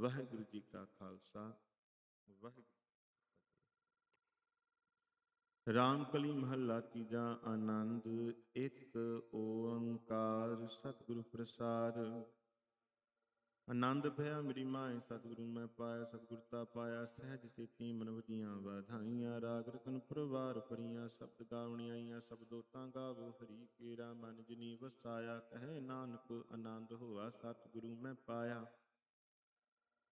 ਵਾਹਿਗੁਰੂ ਜੀ ਕਾ ਖਾਲਸਾ, ਵਾਹਿਗੁਰੂ। ਰਾਮ ਕਲੀ ਮਹੱਲਾ ਤੀਜਾ। ਆਨੰਦ ਇੱਕ ਓੰਕਾਰ ਸਤਿਗੁਰੂ ਪ੍ਰਸਾਦ। ਆਨੰਦ ਭਇਆ ਮੇਰੀ ਮਾਏ ਸਤਿਗੁਰੂ ਮੈਂ ਪਾਇਆ, ਸਤਿਗੁਰਤਾ ਪਾਇਆ ਸਹਿਜ ਸੇਤੀ ਮਨ ਵਧੀਆਂ ਵਾਧਾਈਆਂ। ਰਾਗ ਰਤਨ ਪਰਵਾਰ ਭਰੀਆਂ ਸ਼ਬਦ ਗਾਵਣ ਆਈਆਂ, ਸ਼ਬਦੋਤਾਂ ਗਾਵੋ ਹਰੀ ਕੇਰਾ ਮਨ ਜਿਨੀ ਵਸਾਇਆ। ਕਹੇ ਨਾਨਕ ਆਨੰਦ ਹੋਆ ਸਤਿਗੁਰੂ ਮੈਂ ਪਾਇਆ।